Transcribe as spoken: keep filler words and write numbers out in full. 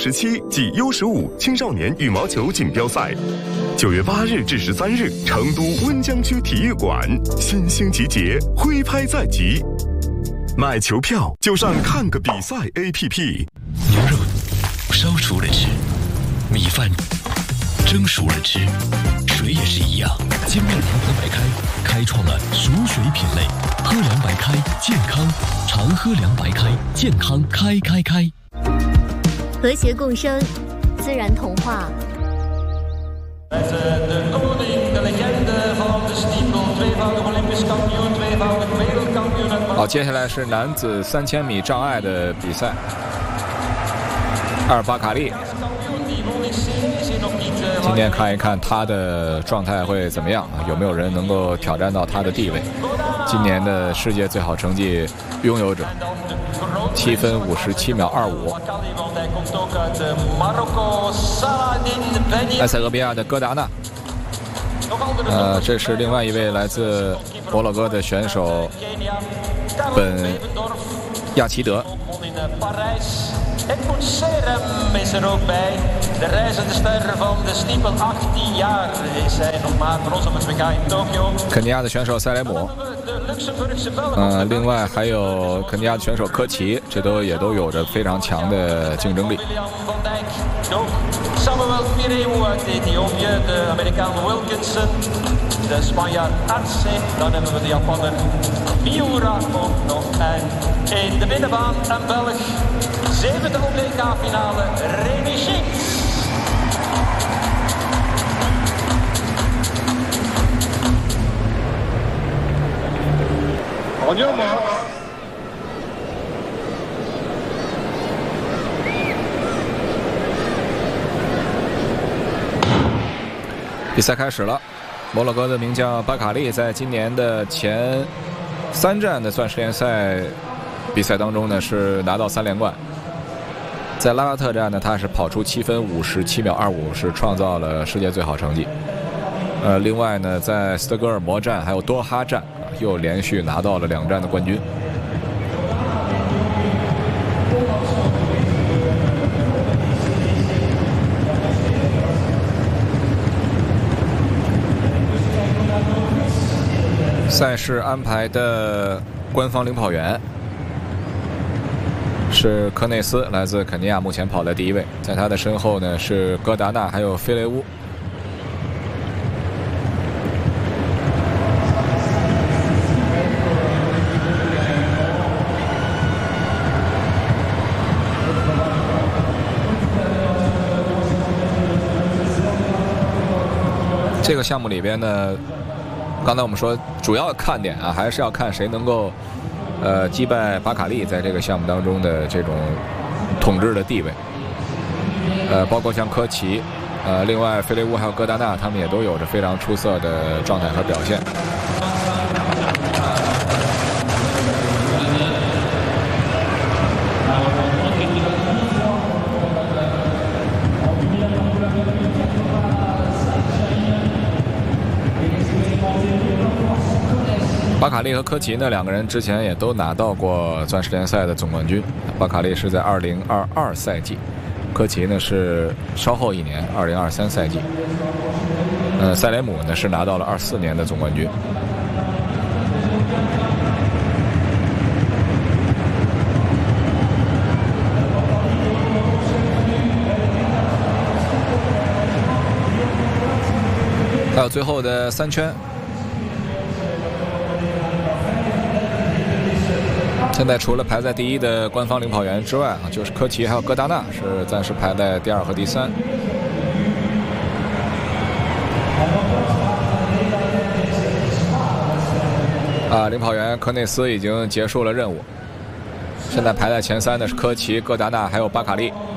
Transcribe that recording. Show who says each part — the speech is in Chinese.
Speaker 1: 十七暨 U 十五青少年羽毛球锦标赛，九月八日至十三日，成都温江区体育馆，新兴集结，挥拍在即。买球票就上看个比赛 A P P。
Speaker 2: 牛肉烧熟了吃，米饭蒸熟了吃，水也是一样。精酿良朋白开开创了熟水品类，喝凉白开健康，常喝凉白开健康开开开。
Speaker 3: 和谐共生，自然童话。
Speaker 4: De koning, de legende van de stiepel, tweevoudig Olympisch kampioen, tweevoudig wereldkampioen.
Speaker 5: 好，接下来是男子三千米障碍的比赛。阿尔巴卡利，今天看一看他的状态会怎么样，有没有人能够挑战到他的地位？今年的世界最好成绩拥有者，七分五十七秒二五。埃塞俄比亚的戈达纳，呃，这是另外一位来自摩洛哥的选手本亚齐德。
Speaker 4: Edmund Serem is er ook bij. De reizende stijger van de stiepel, achttien jaar is hij nog maar voor ons op het W K in Tokio.
Speaker 5: 肯尼亚的选手塞雷姆，呃，另外还有肯尼亚的选手科奇，这都也都有着非常强的竞争力。
Speaker 4: Samuel Pireu uit Ethiopië, de Amerikaan Wilkinson, de Spanjaard Arce, dan hebben we de Japanner Miura ook nog. En in de binnenbaan een Belg, zevende op W K-finale, Remy Schiks.
Speaker 6: 好牛马！
Speaker 5: 比赛开始了，摩洛哥的名将巴卡利在今年的前三站的钻石联赛比赛当中呢是拿到三连冠。在拉拉特站呢，他是跑出七分五十七秒二五，是创造了世界最好成绩。呃，另外呢，在斯德哥尔摩站还有多哈站又连续拿到了两站的冠军。赛事安排的官方领跑员是科内斯，来自肯尼亚，目前跑在第一位。在他的身后呢是戈达纳还有菲雷乌。这个项目里边呢，刚才我们说主要看点啊，还是要看谁能够呃击败巴卡利在这个项目当中的这种统治的地位。呃，包括像科奇，呃，另外菲雷乌还有戈达纳，他们也都有着非常出色的状态和表现。巴卡利和科奇呢，两个人之前也都拿到过钻石联赛的总冠军。巴卡利是在二零二二赛季，科奇呢是稍后一年二零二三赛季。呃，塞雷姆呢是拿到了二四年的总冠军。还有最后的三圈。现在除了排在第一的官方领跑员之外啊，就是科奇还有戈达纳是暂时排在第二和第三。啊，领跑员科内斯已经结束了任务，现在排在前三的是科奇、戈达纳还有巴卡利。